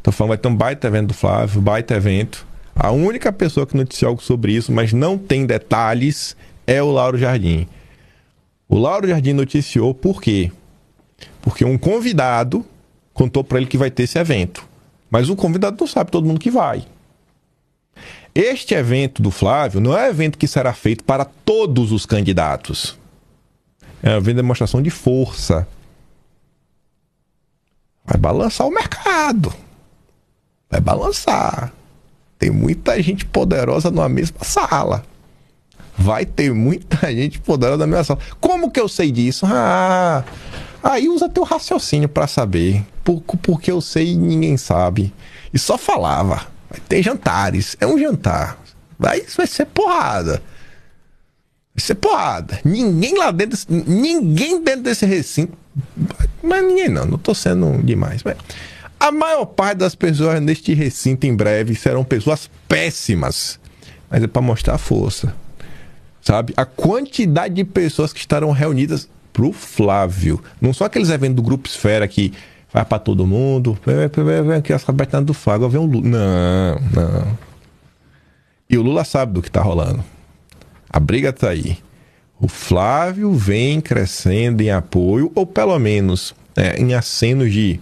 Tô falando, vai ter um baita evento do Flávio, baita evento. A única pessoa que noticiou algo sobre isso, mas não tem detalhes, é o Lauro Jardim. O Lauro Jardim noticiou por quê? Porque um convidado contou para ele que vai ter esse evento. Mas o convidado não sabe todo mundo que vai. Este evento do Flávio não é um evento que será feito para todos os candidatos. É um evento de demonstração de força. Vai balançar o mercado. Vai balançar. Tem muita gente poderosa numa mesma sala. Vai ter muita gente poderosa na mesma sala. Como que eu sei disso? Aí usa teu raciocínio para saber. Porque eu sei e ninguém sabe. E só falava. Vai ter jantares. É um jantar. Vai ser porrada. Vai ser porrada. Ninguém lá dentro. Ninguém dentro desse recinto. Mas ninguém não tô sendo demais. Mas a maior parte das pessoas neste recinto em breve serão pessoas péssimas. Mas é para mostrar força. Sabe? A quantidade de pessoas que estarão reunidas pro Flávio. Não só aqueles eventos do Grupo Esfera que vai para todo mundo. Vem aqui as cabeças do Flávio. Vem o Lula. Não. E o Lula sabe do que tá rolando. A briga tá aí. O Flávio vem crescendo em apoio, ou pelo menos em acenos de